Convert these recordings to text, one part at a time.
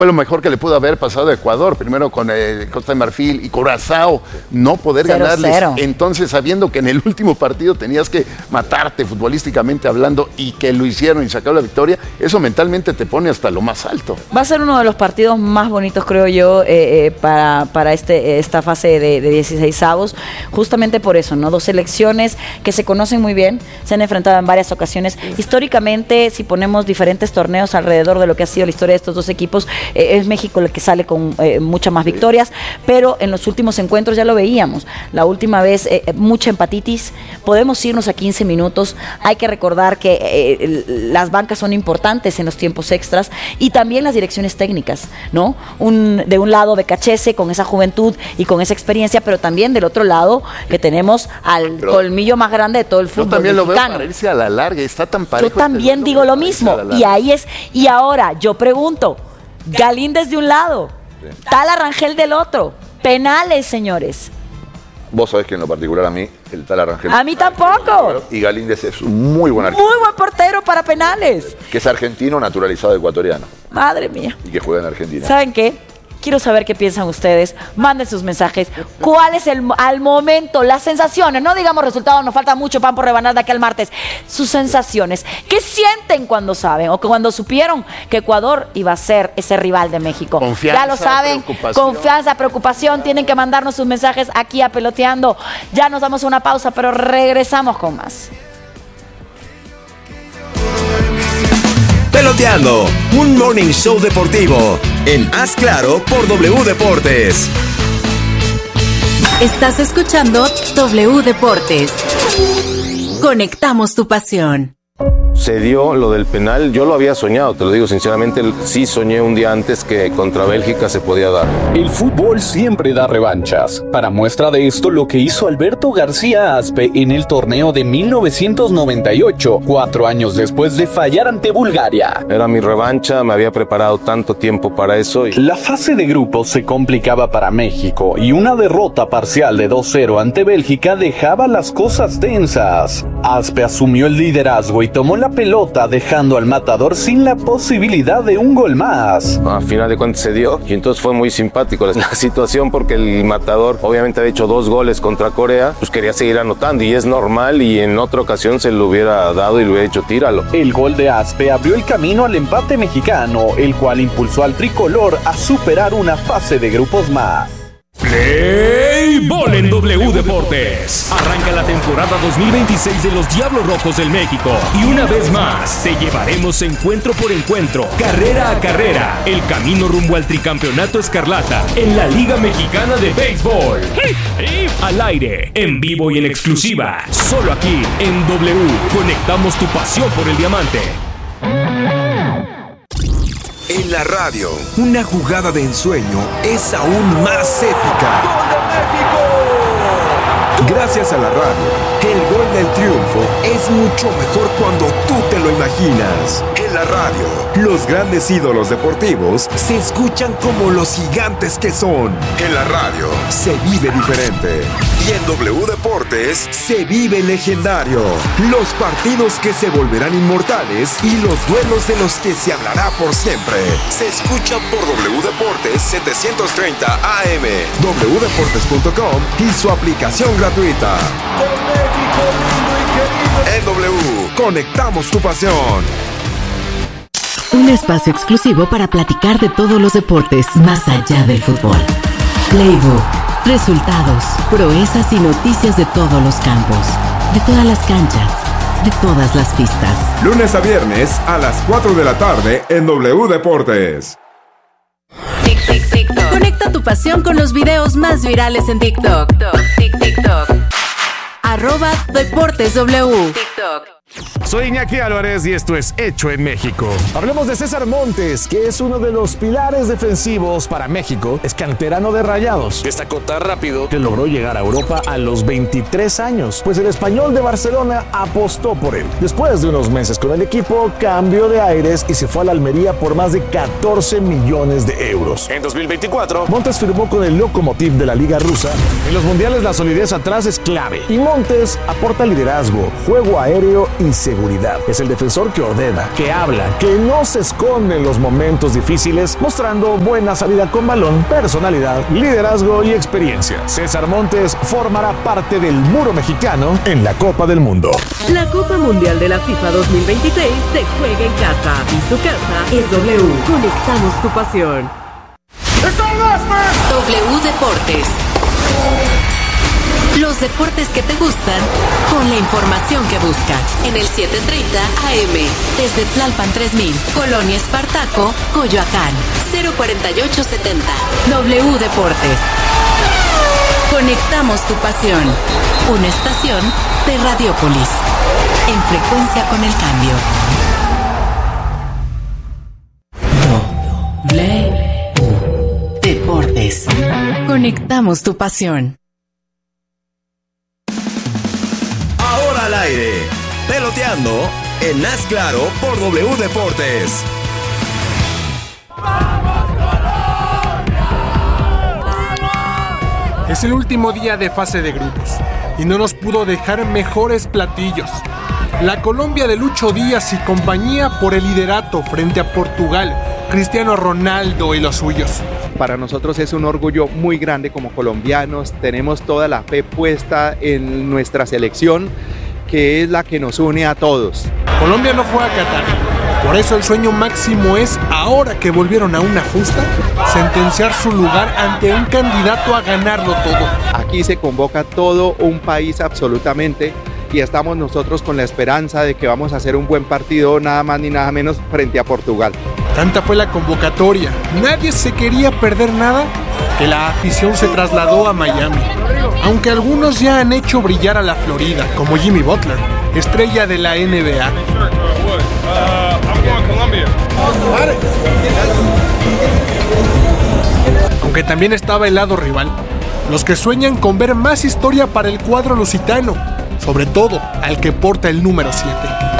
Fue lo mejor que le pudo haber pasado a Ecuador, primero con Costa de Marfil y Curazao, no poder 0-0. ganarles. Entonces, sabiendo que en el último partido tenías que matarte futbolísticamente hablando y que lo hicieron y sacaron la victoria, eso mentalmente te pone hasta lo más alto. Va a ser uno de los partidos más bonitos, creo yo, para esta fase de 16avos, justamente por eso, ¿no? Dos selecciones que se conocen muy bien, se han enfrentado en varias ocasiones. Históricamente, si ponemos diferentes torneos alrededor de lo que ha sido la historia de estos dos equipos, es México el que sale con muchas más victorias, pero en los últimos encuentros ya lo veíamos. La última vez, mucha empatitis, podemos irnos a 15 minutos. Hay que recordar que las bancas son importantes en los tiempos extras y también las direcciones técnicas, ¿no? De un lado Becachese con esa juventud y con esa experiencia, pero también del otro lado que tenemos al colmillo más grande de todo el fútbol mexicano. Yo también mexicano. lo veo para irse a la larga, está tan parejo. Yo también digo lo mismo, y ahí es, y ahora yo pregunto, Galíndez de un lado, Tala Rangel del otro, penales, señores. Vos sabés que en lo particular a mí, el Tala Rangel... A mí tampoco. Y Galíndez es un muy buen arquero. Muy buen portero para penales. Que es argentino naturalizado ecuatoriano. Madre mía. Y que juega en Argentina. ¿Saben qué? Quiero saber qué piensan ustedes. Manden sus mensajes. ¿Cuál es al momento, las sensaciones? No digamos resultados, nos falta mucho pan por rebanar de aquí al martes. Sus sensaciones. ¿Qué sienten cuando saben o cuando supieron que Ecuador iba a ser ese rival de México? Confianza, ya lo saben. Confianza, preocupación. Tienen que mandarnos sus mensajes aquí a Peloteando. Ya nos damos una pausa, pero regresamos con más. Peloteando, un morning show deportivo en Haz Claro por W Deportes. Estás escuchando W Deportes. Conectamos tu pasión. Se dio lo del penal, yo lo había soñado, te lo digo sinceramente, sí soñé un día antes que contra Bélgica se podía dar. El fútbol siempre da revanchas. Para muestra de esto, lo que hizo Alberto García Aspe en el torneo de 1998, 4 años después de fallar ante Bulgaria. Era mi revancha, me había preparado tanto tiempo para eso. La fase de grupos se complicaba para México y una derrota parcial de 2-0 ante Bélgica dejaba las cosas tensas. Aspe asumió el liderazgo y tomó la pelota, dejando al matador sin la posibilidad de un gol más. A final de cuentas se dio y entonces fue muy simpático la situación porque el matador obviamente había hecho 2 goles contra Corea, pues quería seguir anotando y es normal, y en otra ocasión se lo hubiera dado y le hubiera dicho tíralo. El gol de Aspe abrió el camino al empate mexicano, el cual impulsó al tricolor a superar una fase de grupos más. Play Ball en W Deportes. Arranca la temporada 2026 de los Diablos Rojos del México. Y una vez más, te llevaremos encuentro por encuentro, carrera a carrera, el camino rumbo al tricampeonato escarlata en la Liga Mexicana de Béisbol. Al aire, en vivo y en exclusiva, solo aquí en W. Conectamos tu pasión por el diamante. En la radio, una jugada de ensueño es aún más épica. ¡Gol de México! Gracias a la radio, el gol del triunfo es mucho mejor cuando tú te lo imaginas. En la radio, los grandes ídolos deportivos se escuchan como los gigantes que son. En la radio, se vive diferente. Y en W Deportes, se vive legendario. Los partidos que se volverán inmortales y los duelos de los que se hablará por siempre. Se escuchan por W Deportes 730 AM, wdeportes.com y su aplicación gratuita. En W, conectamos tu pasión. Un espacio exclusivo para platicar de todos los deportes más allá del fútbol. Playbook, resultados, proezas y noticias de todos los campos, de todas las canchas, de todas las pistas. Lunes a viernes a las 4 de la tarde en W Deportes. Conecta tu pasión con los videos más virales en TikTok. @DeportesW. Soy Iñaki Álvarez y esto es Hecho en México. Hablemos de César Montes, que es uno de los pilares defensivos para México. Es canterano de Rayados. Destacó tan rápido que logró llegar a Europa a los 23 años, pues el Español de Barcelona apostó por él. Después de unos meses con el equipo, cambió de aires y se fue a la Almería por más de 14 millones de euros. En 2024, Montes firmó con el Lokomotiv de la Liga Rusa. En los mundiales la solidez atrás es clave y Montes aporta liderazgo, juego aéreo y seguridad. Es el defensor que ordena, que habla, que no se esconde en los momentos difíciles, mostrando buena salida con balón, personalidad, liderazgo y experiencia. César Montes formará parte del muro mexicano en la Copa del Mundo. La Copa Mundial de la FIFA 2026 se juega en casa y su casa es W. Conectamos tu pasión. W Deportes. Los deportes que te gustan con la información que buscas. En el 730 AM. Desde Tlalpan 3000, Colonia Espartaco, Coyoacán. 04870. W Deportes. Conectamos tu pasión. Una estación de Radiópolis. En frecuencia con el cambio. W Deportes. Conectamos tu pasión. Ahora al aire, peloteando en Haz Claro por W Deportes. Es el último día de fase de grupos y no nos pudo dejar mejores platillos. La Colombia de Lucho Díaz y compañía por el liderato frente a Portugal, Cristiano Ronaldo y los suyos. Para nosotros es un orgullo muy grande como colombianos, tenemos toda la fe puesta en nuestra selección, que es la que nos une a todos. Colombia no fue a Qatar, por eso el sueño máximo es, ahora que volvieron a una justa, sentenciar su lugar ante un candidato a ganarlo todo. Aquí se convoca todo un país absolutamente y estamos nosotros con la esperanza de que vamos a hacer un buen partido, nada más ni nada menos, frente a Portugal. Tanta fue la convocatoria, nadie se quería perder nada, que la afición se trasladó a Miami. Aunque algunos ya han hecho brillar a la Florida, como Jimmy Butler, estrella de la NBA. Aunque también estaba el lado rival, los que sueñan con ver más historia para el cuadro lusitano, sobre todo al que porta el número 7.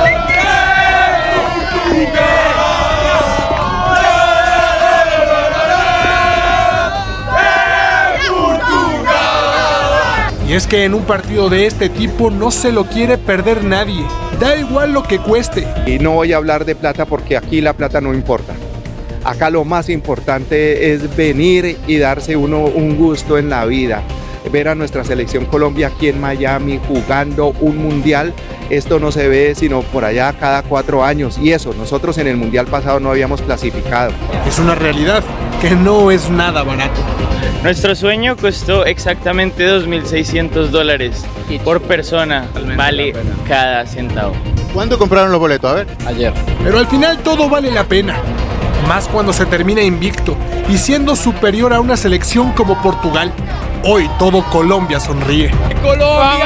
Y es que en un partido de este tipo no se lo quiere perder nadie, da igual lo que cueste. Y no voy a hablar de plata porque aquí la plata no importa. Acá lo más importante es venir y darse uno un gusto en la vida. Ver a nuestra selección Colombia aquí en Miami jugando un mundial, esto no se ve sino por allá cada 4 años. Y eso, nosotros en el mundial pasado no habíamos clasificado. Es una realidad que no es nada barato. Nuestro sueño costó exactamente $2,600 por persona, vale cada centavo. ¿Cuándo compraron los boletos? A ver. Ayer. Pero al final todo vale la pena, más cuando se termina invicto y siendo superior a una selección como Portugal. Hoy todo Colombia sonríe. ¡Colombia!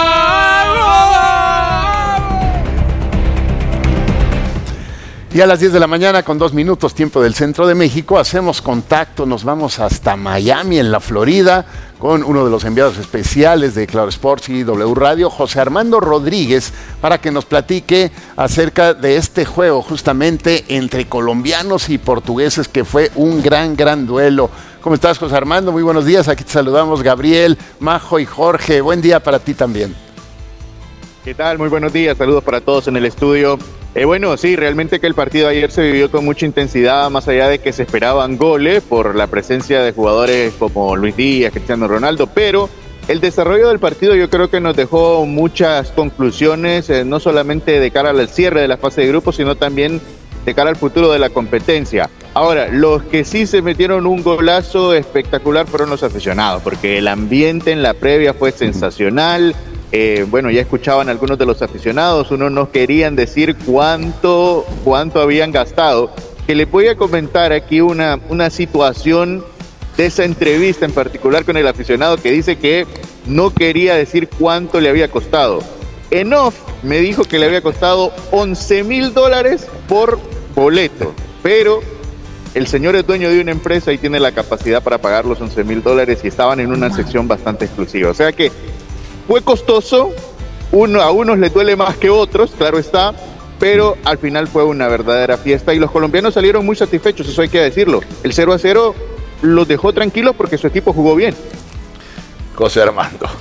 Y a las 10 de la mañana, con 2 minutos, tiempo del centro de México, hacemos contacto, nos vamos hasta Miami, en la Florida, con uno de los enviados especiales de Claro Sports y W Radio, José Armando Rodríguez, para que nos platique acerca de este juego justamente entre colombianos y portugueses, que fue un gran duelo. ¿Cómo estás, José Armando? Muy buenos días, aquí te saludamos Gabriel, Majo y Jorge. Buen día para ti también. ¿Qué tal? Muy buenos días, saludos para todos en el estudio. Bueno, sí, realmente que el partido de ayer se vivió con mucha intensidad, más allá de que se esperaban goles por la presencia de jugadores como Luis Díaz, Cristiano Ronaldo, pero el desarrollo del partido yo creo que nos dejó muchas conclusiones, no solamente de cara al cierre de la fase de grupos, sino también de cara al futuro de la competencia. Ahora, los que sí se metieron un golazo espectacular fueron los aficionados, porque el ambiente en la previa fue sensacional. Bueno, ya escuchaban algunos de los aficionados, unos no querían decir cuánto habían gastado. Que le voy a comentar aquí una situación de esa entrevista en particular con el aficionado, que dice que no quería decir cuánto le había costado. En off me dijo que le había costado $11,000 por boleto, pero el señor es dueño de una empresa y tiene la capacidad para pagar los $11,000 y estaban en una sección bastante exclusiva. O sea que fue costoso, a unos les duele más que otros, claro está, pero al final fue una verdadera fiesta y los colombianos salieron muy satisfechos, eso hay que decirlo. El 0-0 los dejó tranquilos porque su equipo jugó bien. José Armando,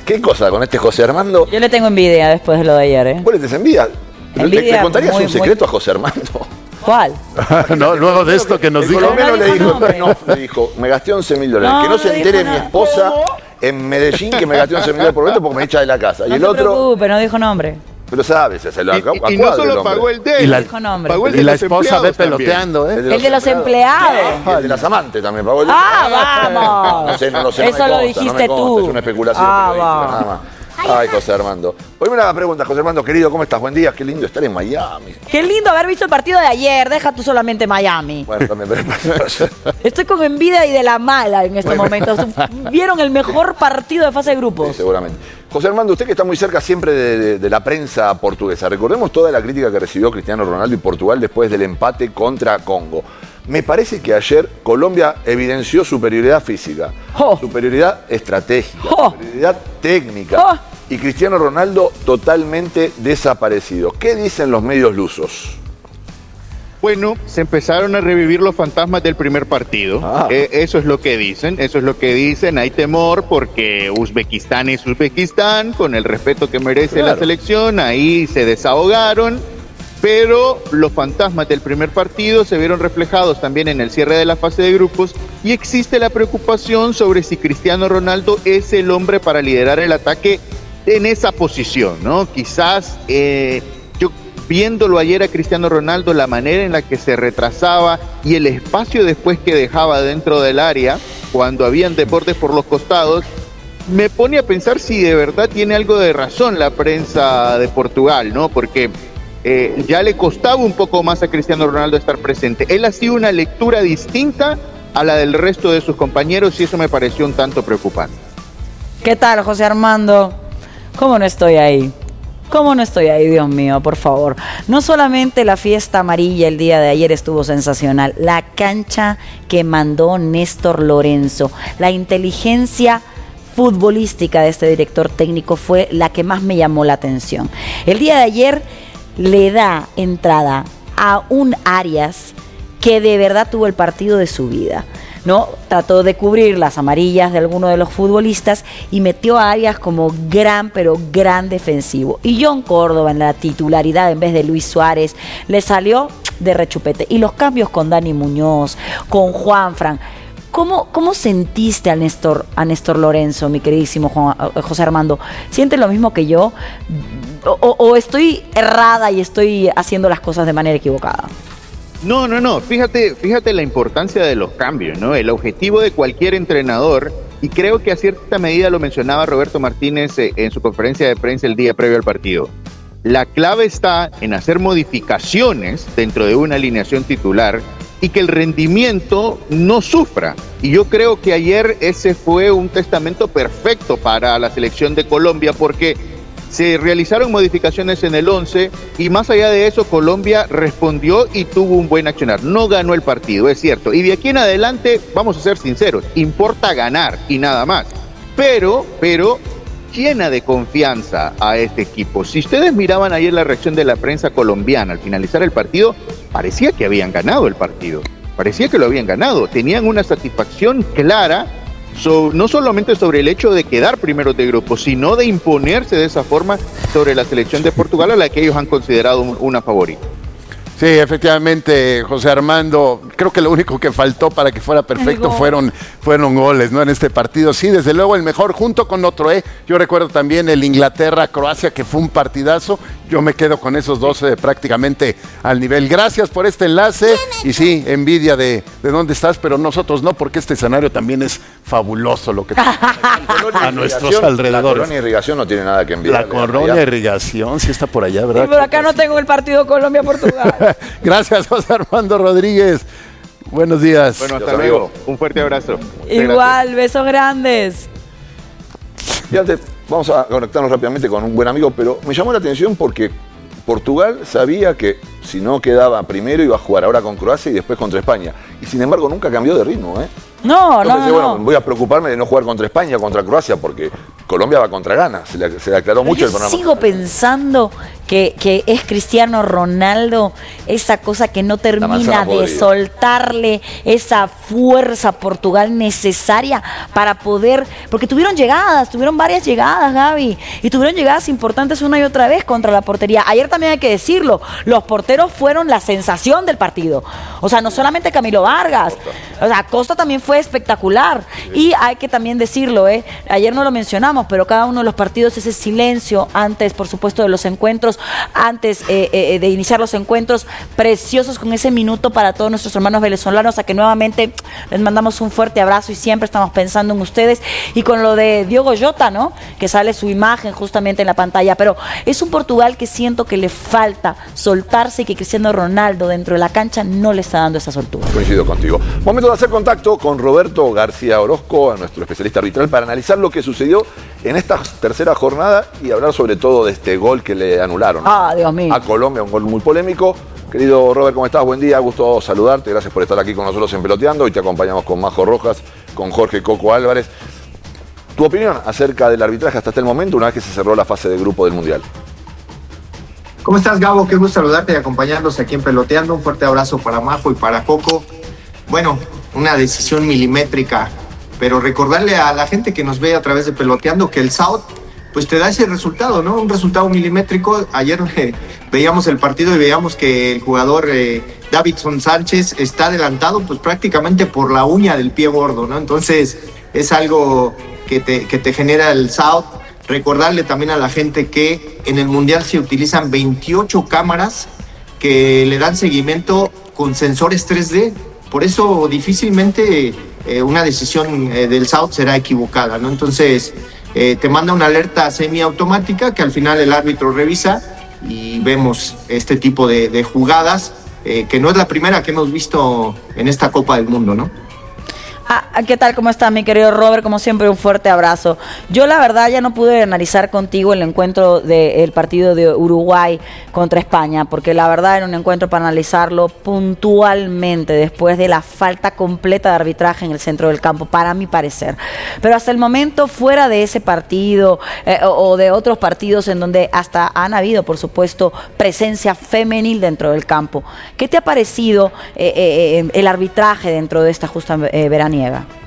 ¿Qué cosa con este José Armando? Yo le tengo envidia después de lo de ayer, ¿eh? ¿Cuál es envidia? ¿Le contarías un secreto a José Armando? ¿Cuál? No, luego de esto que nos el dijo. colombiano le dijo, me gasté $11.000. No, que no se no entere dijo mi nada. esposa en Medellín que me gasté $11.000 por boleto porque me echa de la casa. Y No el te otro, preocupes, no dijo nombre. pero sabes, se lo Y no solo pagó el de él, Y la, Dijo nombre. pagó el y de la los esposa ve empleados también. peloteando, ¿eh? El de los empleados. Y el de las amantes también pagó el ¡Vamos! No sé, no lo sé. Eso no me lo consta, dijiste no me consta, tú. Es una especulación periodística, nada más. Ay, José Armando. Hoy una pregunta, José Armando, querido, ¿cómo estás? Buen día, qué lindo estar en Miami. Qué lindo haber visto el partido de ayer. Deja tú solamente Miami. Bueno, también, Estoy con envidia y de la mala en estos momentos. Vieron el mejor partido de fase de grupos. Sí, seguramente. José Armando, usted que está muy cerca siempre de la prensa portuguesa, recordemos toda la crítica que recibió Cristiano Ronaldo y Portugal después del empate contra Congo. Me parece que ayer Colombia evidenció superioridad física, superioridad estratégica, superioridad técnica y Cristiano Ronaldo totalmente desaparecido. ¿Qué dicen los medios lusos? Bueno, se empezaron a revivir los fantasmas del primer partido. Eso es lo que dicen, Hay temor porque Uzbekistán es Uzbekistán, con el respeto que merece la selección, ahí se desahogaron. Pero los fantasmas del primer partido se vieron reflejados también en el cierre de la fase de grupos y existe la preocupación sobre si Cristiano Ronaldo es el hombre para liderar el ataque en esa posición, ¿no? Quizás yo viéndolo ayer a Cristiano Ronaldo, la manera en la que se retrasaba y el espacio después que dejaba dentro del área, cuando habían desbordes por los costados, me pone a pensar si de verdad tiene algo de razón la prensa de Portugal, ¿no? Porque ya le costaba un poco más a Cristiano Ronaldo estar presente. Él ha sido una lectura distinta a la del resto de sus compañeros y eso me pareció un tanto preocupante. ¿Qué tal, José Armando? ¿Cómo no estoy ahí? ¿Cómo no estoy ahí, Dios mío, por favor? No solamente la fiesta amarilla el día de ayer estuvo sensacional, la cancha que mandó Néstor Lorenzo, la inteligencia futbolística de este director técnico fue la que más me llamó la atención. El día de ayer le da entrada a un Arias que de verdad tuvo el partido de su vida, ¿no? Trató de cubrir las amarillas de alguno de los futbolistas y metió a Arias como gran, pero gran defensivo. Y John Córdoba en la titularidad en vez de Luis Suárez le salió de rechupete. Y los cambios con Dani Muñoz, con Juanfran. ¿Cómo sentiste a Néstor Lorenzo, mi queridísimo José Armando? ¿Sientes lo mismo que yo? ¿O estoy errada y estoy haciendo las cosas de manera equivocada? No. Fíjate la importancia de los cambios, ¿no? El objetivo de cualquier entrenador, y creo que a cierta medida lo mencionaba Roberto Martínez en su conferencia de prensa el día previo al partido. La clave está en hacer modificaciones dentro de una alineación titular y que el rendimiento no sufra. Y yo creo que ayer ese fue un testamento perfecto para la selección de Colombia porque se realizaron modificaciones en el 11 y más allá de eso Colombia respondió y tuvo un buen accionar. No ganó el partido, es cierto. Y de aquí en adelante, vamos a ser sinceros, importa ganar y nada más. Pero llena de confianza a este equipo. Si ustedes miraban ayer la reacción de la prensa colombiana al finalizar el partido, parecía que habían ganado el partido. Parecía que lo habían ganado. Tenían una satisfacción clara, no solamente sobre el hecho de quedar primeros de grupo, sino de imponerse de esa forma sobre la selección de Portugal, a la que ellos han considerado una favorita. Sí, efectivamente, José Armando, creo que lo único que faltó para que fuera perfecto fueron goles, ¿no? En este partido, sí, desde luego el mejor, junto con otro, Yo recuerdo también el Inglaterra-Croacia, que fue un partidazo. Yo me quedo con esos dos prácticamente al nivel. Gracias por este enlace. Y sí, envidia de dónde estás, pero nosotros no, porque este escenario también es fabuloso lo que a nuestros alrededores. La colonia irrigación no tiene nada que envidiar. La colonia irrigación sí está por allá, ¿verdad? Sí, por acá no tengo el partido Colombia-Portugal. Gracias, José Armando Rodríguez. Buenos días. Bueno, hasta luego. Un fuerte abrazo. Igual, besos grandes. Y antes, vamos a conectarnos rápidamente con un buen amigo, pero me llamó la atención porque Portugal sabía que si no quedaba primero iba a jugar ahora con Croacia y después contra España. Y sin embargo nunca cambió de ritmo, No, Entonces, bueno, voy a preocuparme de no jugar contra España o contra Croacia porque Colombia va contra ganas, se le aclaró mucho el programa. Sigo pensando que es Cristiano Ronaldo esa cosa que no termina de soltarle esa fuerza a Portugal necesaria para poder, porque tuvieron varias llegadas, Gaby, y tuvieron llegadas importantes una y otra vez contra la portería. Ayer también hay que decirlo, los porteros fueron la sensación del partido, o sea, no solamente Camilo Vargas, o sea, Costa también fue espectacular, y hay que también decirlo, ayer no lo mencionamos, pero cada uno de los partidos, ese silencio antes, por supuesto, de los encuentros, antes de iniciar los encuentros, preciosos con ese minuto para todos nuestros hermanos venezolanos, a que nuevamente les mandamos un fuerte abrazo y siempre estamos pensando en ustedes. Y con lo de Diogo Jota, ¿no? Que sale su imagen justamente en la pantalla, pero es un Portugal que siento que le falta soltarse y que Cristiano Ronaldo dentro de la cancha no le está dando esa soltura. Coincido contigo. Momento de hacer contacto con Roberto García Orozco, a nuestro especialista arbitral, para analizar lo que sucedió en esta tercera jornada y hablar sobre todo de este gol que le anularon Dios mío, a Colombia, un gol muy polémico. Querido Robert, ¿cómo estás? Buen día, gusto saludarte, gracias por estar aquí con nosotros en Peloteando. Hoy te acompañamos con Majo Rojas, con Jorge Coco Álvarez. Tu opinión acerca del arbitraje hasta el momento, una vez que se cerró la fase de grupo del Mundial. ¿Cómo estás, Gabo? Qué gusto saludarte y acompañarnos aquí en Peloteando. Un fuerte abrazo para Majo y para Coco. Bueno, una decisión milimétrica, pero recordarle a la gente que nos ve a través de Peloteando que el South pues te da ese resultado, ¿no? Un resultado milimétrico. Ayer veíamos el partido y veíamos que el jugador Davinson Sánchez está adelantado pues prácticamente por la uña del pie gordo, ¿no? Entonces es algo que te genera el South. Recordarle también a la gente que en el Mundial se utilizan 28 cámaras que le dan seguimiento con sensores 3D. Por eso difícilmente una decisión del South será equivocada, ¿no? Entonces te manda una alerta semiautomática que al final el árbitro revisa y vemos este tipo de jugadas que no es la primera que hemos visto en esta Copa del Mundo, ¿no? ¿Qué tal? ¿Cómo está, mi querido Robert? Como siempre, un fuerte abrazo. Yo, la verdad, ya no pude analizar contigo el encuentro del partido de Uruguay contra España, porque la verdad era un encuentro para analizarlo puntualmente después de la falta completa de arbitraje en el centro del campo, para mi parecer. Pero hasta el momento, fuera de ese partido o de otros partidos en donde hasta han habido, por supuesto, presencia femenil dentro del campo, ¿qué te ha parecido el arbitraje dentro de esta justa veraniega?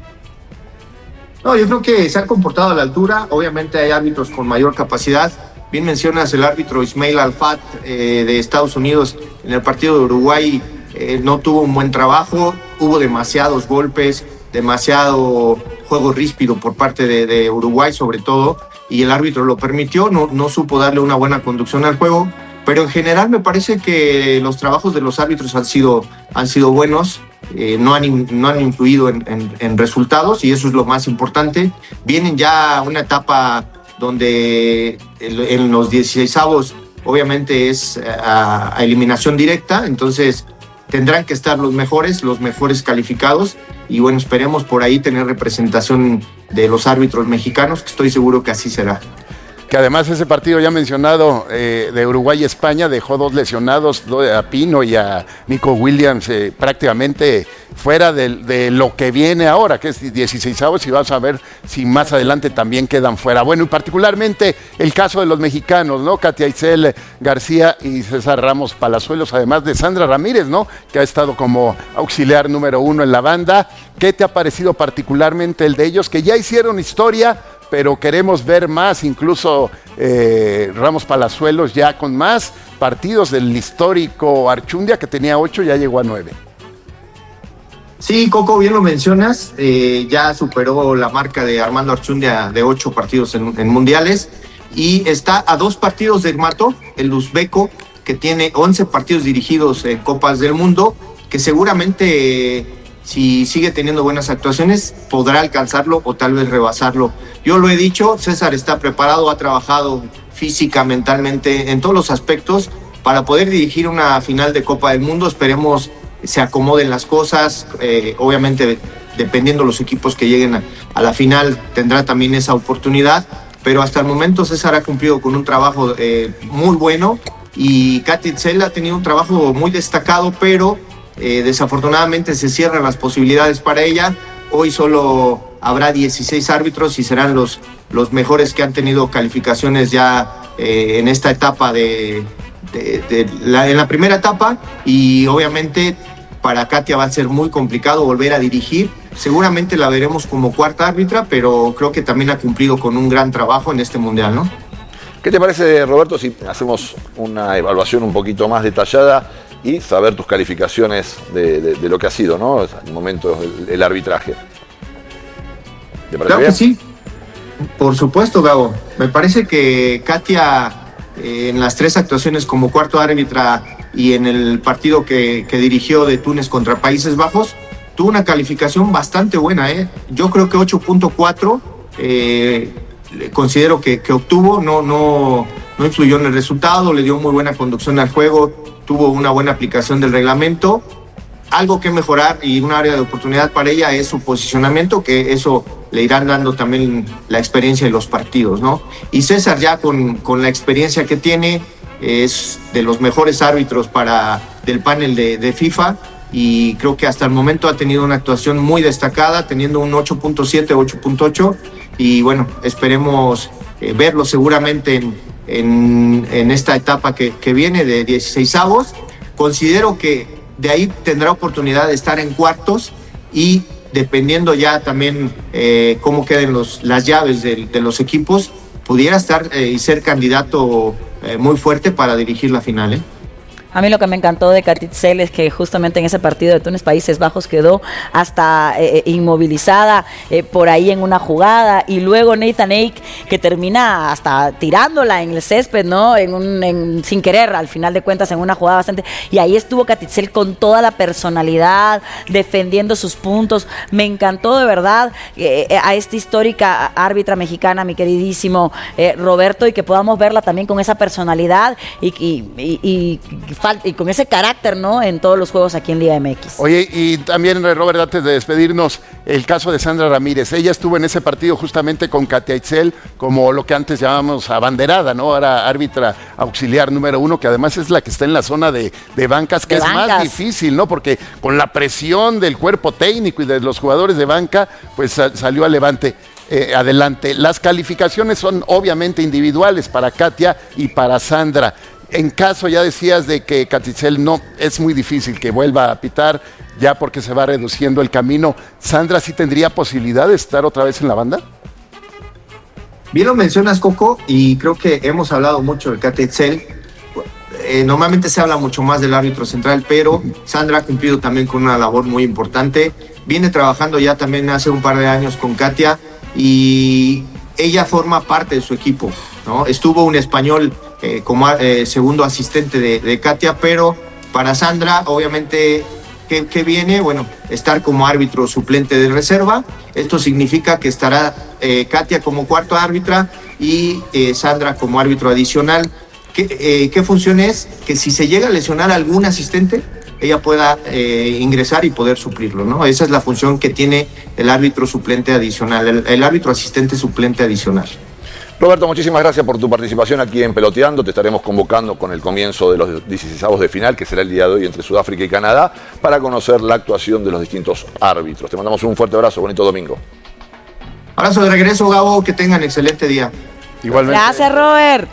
No, yo creo que se han comportado a la altura. Obviamente hay árbitros con mayor capacidad. Bien mencionas el árbitro Ismail Alfat de Estados Unidos en el partido de Uruguay. No tuvo un buen trabajo, hubo demasiados golpes, demasiado juego ríspido por parte de Uruguay sobre todo, y el árbitro lo permitió, no supo darle una buena conducción al juego. Pero en general me parece que los trabajos de los árbitros han sido buenos. No han influido en resultados y eso es lo más importante. Vienen ya una etapa donde en los 16avos obviamente es a eliminación directa, entonces tendrán que estar los mejores calificados y bueno, esperemos por ahí tener representación de los árbitros mexicanos, que estoy seguro que así será. Que además ese partido ya mencionado de Uruguay y España dejó 2 lesionados, a Pino y a Nico Williams, prácticamente fuera de lo que viene ahora, que es 16avos, y vamos a ver si más adelante también quedan fuera. Bueno, y particularmente el caso de los mexicanos, ¿no? Katia Isel García y César Ramos Palazuelos, además de Sandra Ramírez, ¿no? Que ha estado como auxiliar número 1 en la banda. ¿Qué te ha parecido particularmente el de ellos, que ya hicieron historia, pero queremos ver más, incluso Ramos Palazuelos ya con más partidos del histórico Archundia, que tenía 8, ya llegó a 9? Sí, Coco, bien lo mencionas, ya superó la marca de Armando Archundia de 8 partidos en mundiales y está a 2 partidos del Mato, el uzbeco, que tiene 11 partidos dirigidos en Copas del Mundo, que seguramente si sigue teniendo buenas actuaciones podrá alcanzarlo o tal vez rebasarlo. Yo lo he dicho, César está preparado, ha trabajado física, mentalmente, en todos los aspectos para poder dirigir una final de Copa del Mundo. Esperemos se acomoden las cosas, obviamente dependiendo los equipos que lleguen a la final tendrá también esa oportunidad, pero hasta el momento César ha cumplido con un trabajo muy bueno y Katia Itzel ha tenido un trabajo muy destacado, pero desafortunadamente se cierran las posibilidades para ella. Hoy solo habrá 16 árbitros y serán los mejores que han tenido calificaciones ya en esta etapa en la primera etapa, y obviamente para Katia va a ser muy complicado volver a dirigir. Seguramente la veremos como cuarta árbitra, pero creo que también ha cumplido con un gran trabajo en este mundial, ¿no? ¿Qué te parece, Roberto, si hacemos una evaluación un poquito más detallada y saber tus calificaciones de lo que ha sido, ¿no? Al momento el arbitraje. ¿Te parece Claro bien? que sí. Por supuesto, Gabo. Me parece que Katia, en las 3 actuaciones como cuarto árbitra y en el partido que dirigió de Túnez contra Países Bajos, tuvo una calificación bastante buena, ¿eh? Yo creo que 8.4 considero que obtuvo, no influyó en el resultado, le dio muy buena conducción al juego, tuvo una buena aplicación del reglamento. Algo que mejorar y un área de oportunidad para ella es su posicionamiento, que eso le irán dando también la experiencia de los partidos, ¿no? Y César, ya con la experiencia que tiene, es de los mejores árbitros del panel de FIFA, y creo que hasta el momento ha tenido una actuación muy destacada, teniendo un 8.7, 8.8, y bueno, esperemos verlo seguramente en esta etapa que viene de 16avos. Considero que de ahí tendrá oportunidad de estar en cuartos, y dependiendo ya también cómo queden las llaves de los equipos, pudiera estar y ser candidato muy fuerte para dirigir la final, ¿eh? A mí lo que me encantó de Katia Itzel es que justamente en ese partido de Túnez Países Bajos quedó hasta inmovilizada por ahí en una jugada, y luego Nathan Ake, que termina hasta tirándola en el césped, ¿no? Sin querer, al final de cuentas, en una jugada bastante. Y ahí estuvo Katia Itzel con toda la personalidad, defendiendo sus puntos. Me encantó de verdad a esta histórica árbitra mexicana, mi queridísimo Roberto, y que podamos verla también con esa personalidad y con ese carácter, ¿no? En todos los juegos aquí en Liga MX. Oye, y también, Robert, antes de despedirnos, el caso de Sandra Ramírez. Ella estuvo en ese partido justamente con Katia Itzel como lo que antes llamábamos abanderada, ¿no? Ahora árbitra auxiliar número 1, que además es la que está en la zona de bancas, que es más difícil, ¿no? Porque con la presión del cuerpo técnico y de los jugadores de banca, pues salió adelante. Las calificaciones son obviamente individuales para Katia y para Sandra. En caso, ya decías, de que Katia Itzel no, es muy difícil que vuelva a pitar, ya porque se va reduciendo el camino. ¿Sandra sí tendría posibilidad de estar otra vez en la banda? Bien lo mencionas, Coco, y creo que hemos hablado mucho de Katia Itzel. Normalmente se habla mucho más del árbitro central, pero Sandra ha cumplido también con una labor muy importante. Viene trabajando ya también hace un par de años con Katia, y ella forma parte de su equipo, ¿no? Estuvo un español como segundo asistente de Katia, pero para Sandra, obviamente, ¿qué viene? Bueno, estar como árbitro suplente de reserva. Esto significa que estará Katia como cuarto árbitra y Sandra como árbitro adicional. ¿Qué función es? Que si se llega a lesionar algún asistente, ella pueda ingresar y poder suplirlo, ¿no? Esa es la función que tiene el árbitro suplente adicional, el árbitro asistente suplente adicional. Roberto, muchísimas gracias por tu participación aquí en Peloteando. Te estaremos convocando con el comienzo de los 16avos de final, que será el día de hoy entre Sudáfrica y Canadá, para conocer la actuación de los distintos árbitros. Te mandamos un fuerte abrazo, bonito domingo. Abrazo de regreso, Gabo, que tengan excelente día. Igualmente. Gracias, Robert.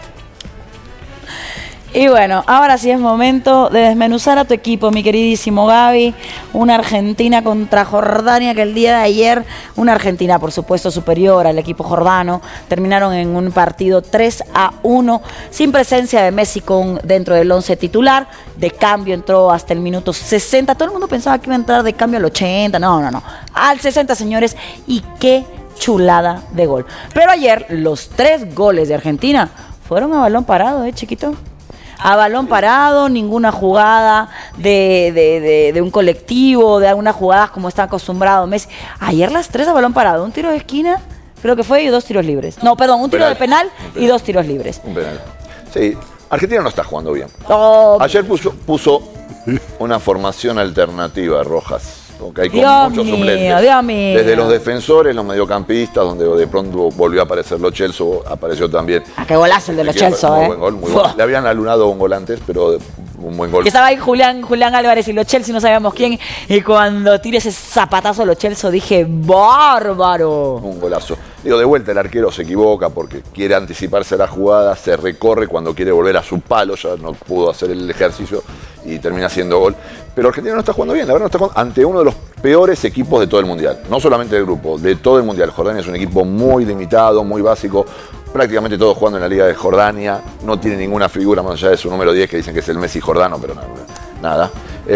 Y bueno, ahora sí es momento de desmenuzar a tu equipo, mi queridísimo Gaby. Una Argentina contra Jordania, que el día de ayer, una Argentina por supuesto superior al equipo jordano, terminaron en un partido 3-1, sin presencia de Messi dentro del 11 titular. De cambio entró hasta el minuto 60. Todo el mundo pensaba que iba a entrar de cambio al 80. No. Al 60, señores. Y qué chulada de gol. Pero ayer los 3 goles de Argentina fueron a balón parado, chiquito. A balón parado, ninguna jugada de un colectivo, de algunas jugadas como está acostumbrado Messi. Ayer las 3 a balón parado, un tiro de esquina, creo que fue, y 2 tiros libres. No, perdón, un tiro de penal y 2 tiros libres. Un penal. Sí, Argentina no está jugando bien. Oh. Ayer puso una formación alternativa, Rojas. Okay, con Dios muchos mío, suplentes. Dios mío. Desde los defensores, los mediocampistas, donde de pronto volvió a aparecer Lo Celso, apareció también. Qué golazo el de Lo Celso, Muy buen gol, muy bueno. Le habían alunado un gol antes, pero un buen gol. Que estaba ahí Julián Álvarez y Lo Celso, no sabíamos quién. Y cuando tira ese zapatazo a Lo Celso dije, ¡bárbaro! Un golazo. Digo, de vuelta el arquero se equivoca porque quiere anticiparse a la jugada, se recorre cuando quiere volver a su palo, ya no pudo hacer el ejercicio y termina haciendo gol. Pero Argentina no está jugando bien, la verdad no está jugando ante uno de los peores equipos de todo el Mundial. No solamente del grupo, de todo el Mundial. Jordania es un equipo muy limitado, muy básico. Prácticamente todos jugando en la Liga de Jordania. No tiene ninguna figura más allá de su número 10 que dicen que es el Messi jordano, pero nada.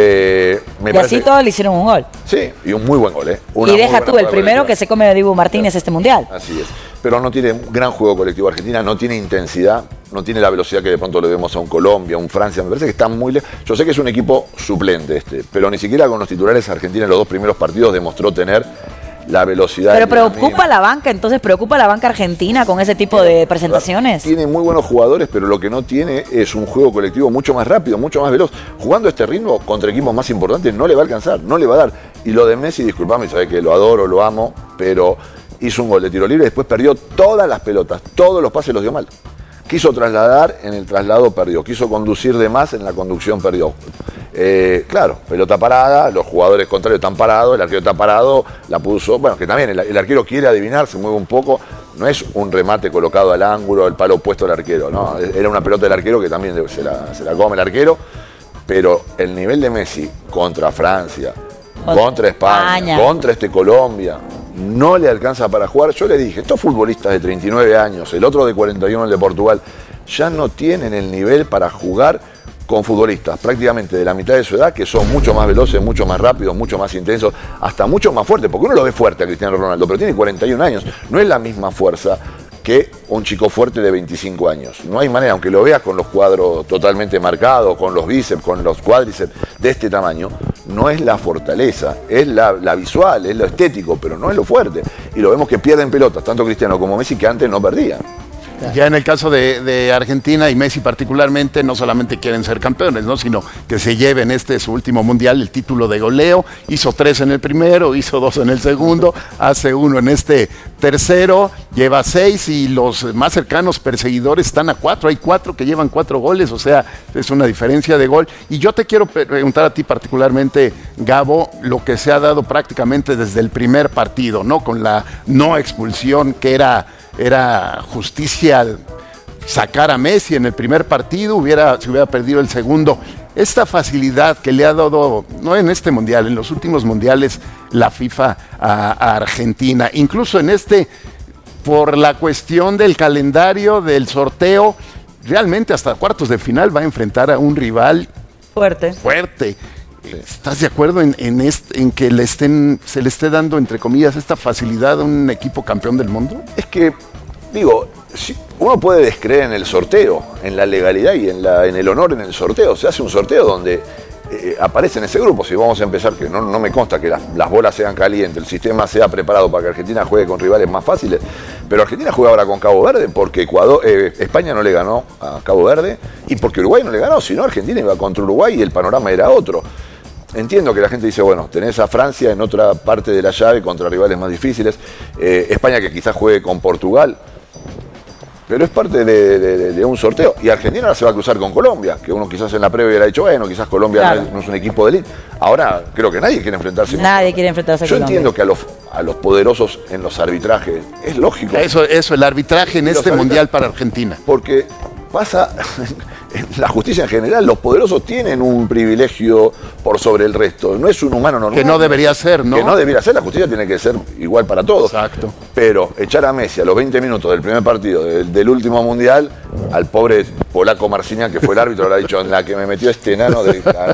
Y así todos le hicieron un gol. Sí, y un muy buen gol. Y deja tú, el primero que se come a Dibu Martínez este Mundial. Así es. Pero no tiene gran juego colectivo Argentina, no tiene intensidad, no tiene la velocidad que de pronto le vemos a un Colombia, a un Francia. Me parece que está muy lejos. Yo sé que es un equipo suplente pero ni siquiera con los titulares Argentina en los 2 primeros partidos demostró tener la velocidad. Pero preocupa la banca, entonces preocupa la banca argentina con ese tipo de presentaciones. Tiene muy buenos jugadores, pero lo que no tiene es un juego colectivo mucho más rápido, mucho más veloz. Jugando a este ritmo contra equipos más importantes no le va a alcanzar, no le va a dar. Y lo de Messi, disculpame, sabés que lo adoro, lo amo, pero hizo un gol de tiro libre y después perdió todas las pelotas, todos los pases los dio mal. Quiso trasladar, en el traslado perdió. Quiso conducir de más, en la conducción perdió. Claro, pelota parada, los jugadores contrarios están parados, el arquero está parado, la puso. Bueno, que también el arquero quiere adivinar, se mueve un poco. No es un remate colocado al ángulo, el palo opuesto al arquero, ¿no? Era una pelota del arquero que también se la come el arquero. Pero el nivel de Messi contra Francia, contra España, contra Colombia, no le alcanza para jugar. Yo le dije, estos futbolistas de 39 años, el otro de 41, el de Portugal, ya no tienen el nivel para jugar con futbolistas prácticamente de la mitad de su edad, que son mucho más veloces, mucho más rápidos, mucho más intensos, hasta mucho más fuertes, porque uno lo ve fuerte a Cristiano Ronaldo, pero tiene 41 años, no es la misma fuerza que un chico fuerte de 25 años. No hay manera, aunque lo veas con los cuadros totalmente marcados, con los bíceps, con los cuádriceps de este tamaño, no es la fortaleza, es la visual, es lo estético, pero no es lo fuerte. Y lo vemos que pierden pelotas, tanto Cristiano como Messi, que antes no perdían. Ya en el caso de Argentina y Messi particularmente, no solamente quieren ser campeones, ¿no? Sino que se lleven su último mundial, el título de goleo. Hizo 3 en el primero, hizo 2 en el segundo, hace 1 en este tercero, lleva 6 y los más cercanos perseguidores están a 4. Hay 4 que llevan 4 goles, o sea, es una diferencia de gol. Y yo te quiero preguntar a ti particularmente, Gabo, lo que se ha dado prácticamente desde el primer partido, ¿no? Con la no expulsión que era justicia sacar a Messi en el primer partido, se hubiera perdido el segundo. Esta facilidad que le ha dado, no en este mundial, en los últimos mundiales, la FIFA a Argentina, incluso en por la cuestión del calendario, del sorteo, realmente hasta cuartos de final va a enfrentar a un rival fuerte. ¿Estás de acuerdo en que se le esté dando, entre comillas, esta facilidad a un equipo campeón del mundo? Es que, digo, uno puede descreer en el sorteo, en la legalidad y en el honor en el sorteo. Se hace un sorteo donde aparece en ese grupo. Si vamos a empezar, que no me consta que las bolas sean calientes, el sistema sea preparado para que Argentina juegue con rivales más fáciles, pero Argentina juega ahora con Cabo Verde porque España no le ganó a Cabo Verde y porque Uruguay no le ganó, sino Argentina iba contra Uruguay y el panorama era otro. Entiendo que la gente dice, bueno, tenés a Francia en otra parte de la llave contra rivales más difíciles, España que quizás juegue con Portugal, pero es parte de un sorteo. Y Argentina ahora se va a cruzar con Colombia, que uno quizás en la previa hubiera dicho, bueno, quizás Colombia no es un equipo de élite. Ahora creo que nadie quiere enfrentarse con Colombia. Quiere enfrentarse Yo entiendo que a los poderosos en los arbitrajes es lógico. Eso, el arbitraje en este mundial para Argentina. Porque pasa, en la justicia en general, los poderosos tienen un privilegio por sobre el resto. No es un humano normal. Que no debería ser, ¿no? Que no debería ser, la justicia tiene que ser igual para todos. Exacto. Pero echar a Messi a los 20 minutos del primer partido del último mundial, al pobre polaco Marciniak, que fue el árbitro, le ha dicho, en la que me metió este enano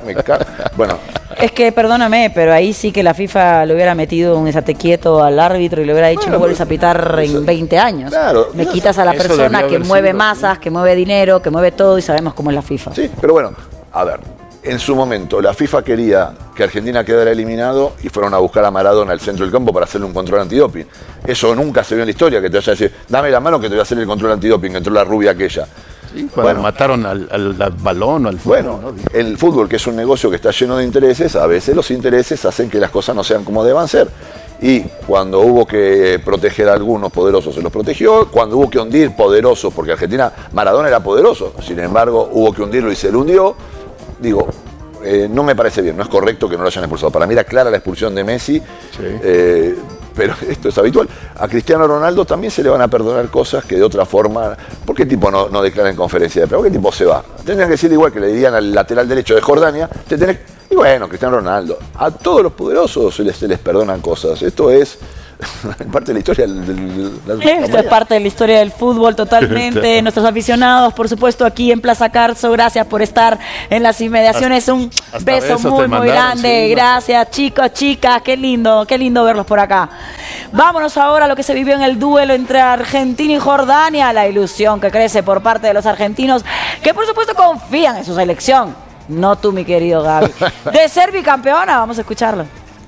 bueno. Es que, perdóname, pero ahí sí que la FIFA le hubiera metido un estate quieto al árbitro y le hubiera dicho, no vuelves a pitar en 20 años. Claro. Me quitas a la persona que mueve masas, que mueve dinero, que mueve todo y sabemos cómo es la FIFA. Sí, pero bueno, a ver, en su momento la FIFA quería que Argentina quedara eliminado y fueron a buscar a Maradona al centro del campo para hacerle un control antidoping. Eso nunca se vio en la historia, que te vaya a decir, dame la mano que te voy a hacer el control antidoping, que entró la rubia aquella. Sí, cuando mataron al balón o al fútbol. Bueno, ¿no? El fútbol, que es un negocio que está lleno de intereses, a veces los intereses hacen que las cosas no sean como deban ser. Y cuando hubo que proteger a algunos poderosos, se los protegió. Cuando hubo que hundir poderosos, porque Argentina, Maradona era poderoso, sin embargo, hubo que hundirlo y se lo hundió. digo, no me parece bien, no es correcto que no lo hayan expulsado. Para mí era clara la expulsión de Messi, pero esto es habitual. A Cristiano Ronaldo también se le van a perdonar cosas que de otra forma... ¿Por qué tipo no declara en conferencia de prensa? ¿Por qué tipo se va? Tendrían que decir igual que le dirían al lateral derecho de Jordania, y bueno, Cristiano Ronaldo, a todos los poderosos se les perdonan cosas. Esto es parte de la historia Esto es parte de la historia del fútbol totalmente. Nuestros aficionados, por supuesto, aquí en Plaza Carso, gracias por estar en las inmediaciones. Un beso muy grande. Sí, gracias, chicos, chicas. Qué lindo verlos por acá. Vámonos ahora a lo que se vivió en el duelo entre Argentina y Jordania. La ilusión que crece por parte de los argentinos, que por supuesto confían en su selección. No tú, mi querido Gaby. De ser bicampeona, vamos a escucharlo.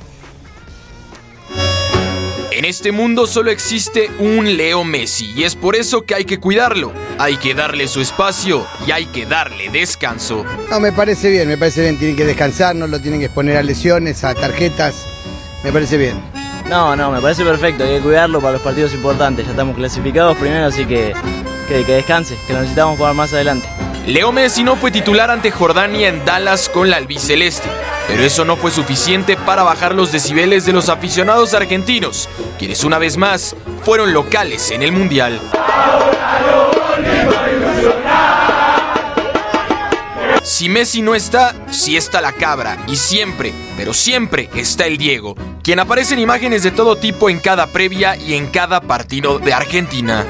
En este mundo solo existe un Leo Messi y es por eso que hay que cuidarlo. Hay que darle su espacio y hay que darle descanso. No, me parece bien. Tienen que descansar, no lo tienen que exponer a lesiones, a tarjetas. Me parece bien. No, me parece perfecto. Hay que cuidarlo para los partidos importantes. Ya estamos clasificados primero, así que descanse, que lo necesitamos para más adelante. Leo Messi no fue titular ante Jordania en Dallas con la albiceleste, pero eso no fue suficiente para bajar los decibeles de los aficionados argentinos, quienes una vez más fueron locales en el Mundial. Si Messi no está, sí está la cabra, y siempre, pero siempre está el Diego, quien aparece en imágenes de todo tipo en cada previa y en cada partido de Argentina.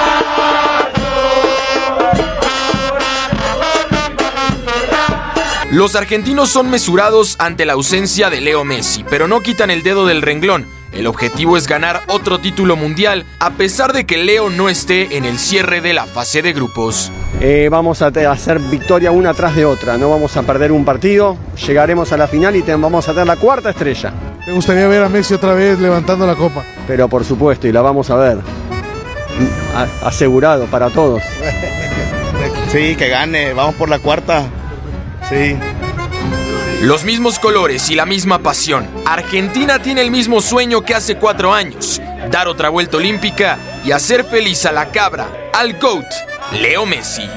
Los argentinos son mesurados ante la ausencia de Leo Messi, pero no quitan el dedo del renglón. El objetivo es ganar otro título mundial, a pesar de que Leo no esté en el cierre de la fase de grupos. Vamos a hacer victoria una tras de otra, no vamos a perder un partido, llegaremos a la final y vamos a tener la cuarta estrella. ¿Te gustaría ver a Messi otra vez levantando la copa? Pero por supuesto, y la vamos a ver. Asegurado para todos. Sí, que gane, vamos por la cuarta. Sí. Los mismos colores y la misma pasión. Argentina tiene el mismo sueño que hace 4 años. Dar otra vuelta olímpica y hacer feliz a la cabra, al GOAT, Leo Messi.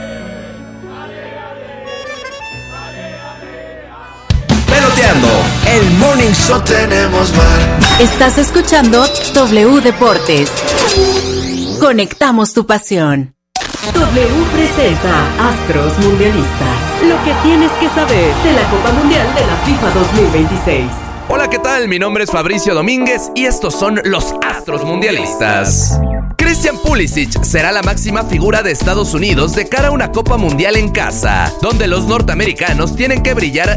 Peloteando, el Morning Show. Tenemos mar. Estás escuchando W Deportes. Conectamos tu pasión. W presenta Astros Mundialistas. Lo que tienes que saber de la Copa Mundial de la FIFA 2026. Hola, ¿qué tal? Mi nombre es Fabricio Domínguez y estos son los Astros Mundialistas. Christian Pulisic será la máxima figura de Estados Unidos de cara a una Copa Mundial en casa, donde los norteamericanos tienen que brillar